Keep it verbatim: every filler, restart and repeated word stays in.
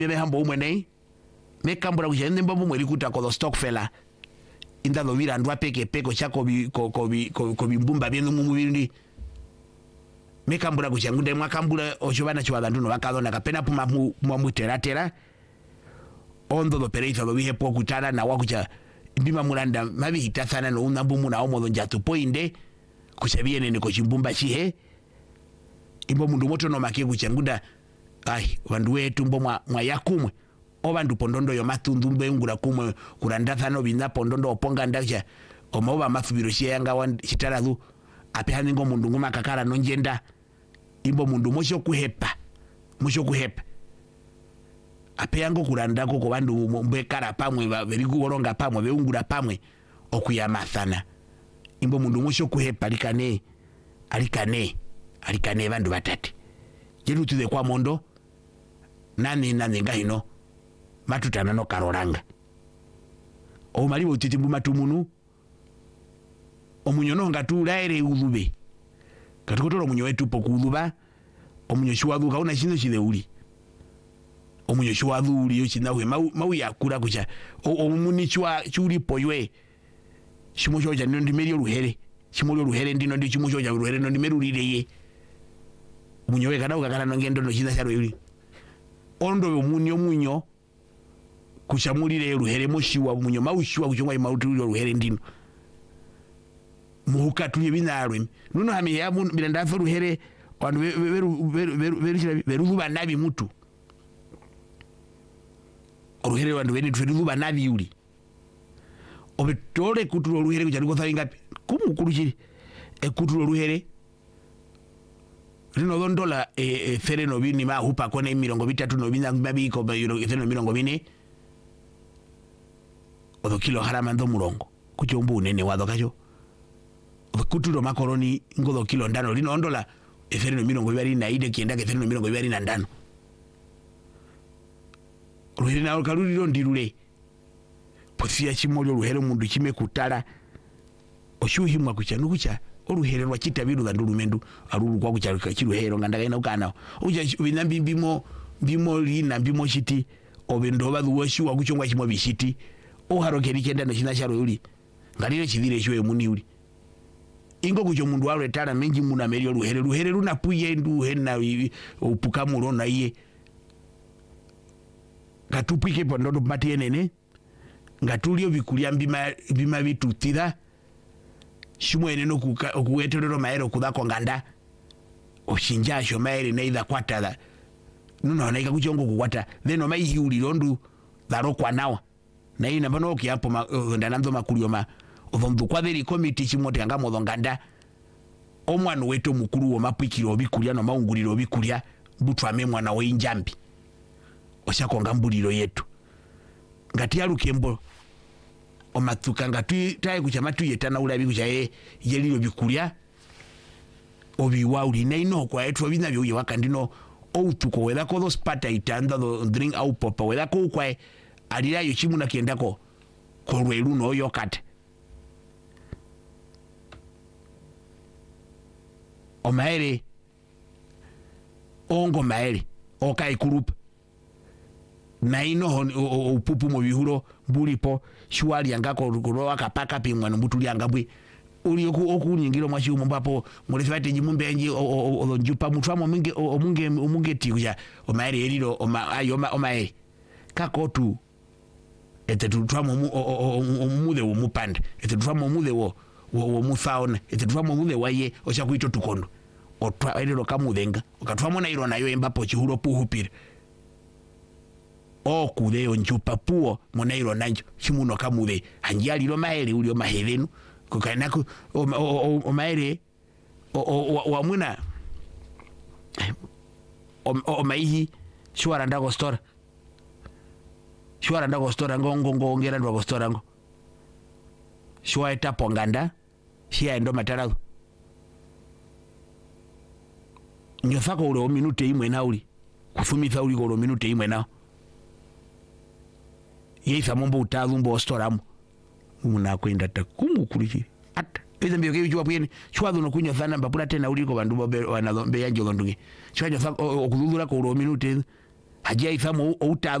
bebe hambo umwe nei me kambura kuchende mbabu mweli kuta ko stock fella inda do vira ndwa peke peko chako bi ko ko bi ko, ko bimbumba byenu mumubiri me kambura kuchangunde mwakambura ochobana chwa nduno bakadona kapena puma mu muteratera ondo do pereitha do bihe pokutana na wakucha bima mulanda mabi hitathana no unambu muna omo njatu poinde kuchabiene ne ko chimbumba chihe imbo mundu moto no make kuchangunda ai vandu wetu mbo mwa, mwa yakumwe obandu pondondo yo matundumbe ngura kumwe kurandathano bina pondondo oponga ndacha omoba mafubiro shiyanga wan chitarazu ape haningo mundu nguma kakara nonjenda imbo mundu mosho kuhepa mosho kuhepa ape yango kurandako ko bandu mbekara pamwe beri kuoronga pamwe beungura pamwe okuyamathana imbo mundu mosho kuhepa likane alikane alikane bandu batati jeru tuze kwa mondo nani nani ngahino matutana no karoranga o malibo titimbu matumunu omunyo no ngatula ere ulube katukotoro omunyo wetu pokuluba omunyo shwadhuka una shino shide uli omunyo shwadhuli yo chinawe mau mau yakura kucha omuni chwa chuli poywe shimosho ja ndi meri ruhere shimolo ruhere ndino ndi shimosho ja ruhere ndi meru lireye omunyo we kana ukakana ngendo no china charo yuli ondo omunyo munyo kushamulire ruhere moshiwa munyo maushiwa kuchongwa imautu ruhere ndino muhuka tuye binarwe nuno hami ya mun bilanda fa ruhere wandu veru veru veru veru banabi mutu ruhere wandu veni veru banabi yuli obetore kutulo ruhere kuchali thawi ngapi kumukuru chiri e kutulo ruhere rino dondola e, e fere no bini ma hupa kone mirongo bitatu no bina mabi ko ba yuro fere no mirongo bine odo kilo harama ndo murongo kuchombu unene wado kacho kutulo makoroni ngodo kilo ndano rino ondola e fere no mirongo bibari na ide kienda ke fere no mirongo bibari na ndano ruhere na kaluri ro ndirule posia chimolyo ruhere mundu chime kutala oshuhimwa kuchanu kucha oruhere rwa kitabiru da ndurumendu aruru kwa kucha kiruhero ngandaka ina ukana uja binambi bimo bimo lina bimo shiti obendoba duwashi wa kuchongwa chimo bishiti o harokeri kenda no china charo yuli ngalire chidire shwe muni yuli ingo kucho mundu wale tala menji muna merio ruhere ruhere runa puye ndu hena upuka murona iye gatupike pondodo mati enene ngatulio bikulia bima bima bitutira shimwene no kuweterero maero kudako nganda oshinjasho maere neitha kwatala nuno naika kuchongo kukwata then omaihi ulilondu dharo kwa nawa na ina bano kiapo ma, uh, ndananzo makulio ma othondu kwa theri committee chimote anga modho nganda omwana wetu mukuru wo mapikiro bikulia no maunguliro bikulia butu ame mwana we njambi oshakonga mbuliro yetu ngati yarukembo omatuka ngati taye kuchamatu yetana ulabi kuchaye yelilo bikulia obiwa uli na ino kwa etu bina byo wakandino outuko weda ko those pata itanda do drink au popa weda ko kwa alira yo chimuna kiendako ko rwelu no yokate o maere ongo maere o kai group na ino upupu mo bihuro bulipo shwali angako kuroa kapaka pimwa mbutuli angabwe uli oku oku nyingiro mwashi umbapo mulefate jimumbe nji onjupa mutwamo minge omunge omunge tikuja o maere eliro o ma ayo o maere kakotu etetutwamo omude wo mupanda etetutwamo omude wo wo mufaona etetutwamo omude waye oshakuito tukondo otwa eliro kamudenga okatwamo na iro nayo embapo chihuro puhupire o kudeo njupa puo monairo nanjo chimuno kamude hanjali lo maere ulio maherenu kukanako o, o, o maere o wa muna o, o maihi shwara ndago store shwara ndago store ngongo ngongera ndago store ngo shwa etapo nganda shia ndo matarago nyofako ule o minute imwe nauli kufumitha uli ko minute imwe nao yesa mombo utazumbo storamu muna kwenda takumu kuliki ata eza mbio keyo chwa puyeni chwa dhuno kunya sana mbapula tena uliko bandu babe wanazombe yanjo ndungi chwa nyo okudhudhura ko ro minute hajia ifamu outa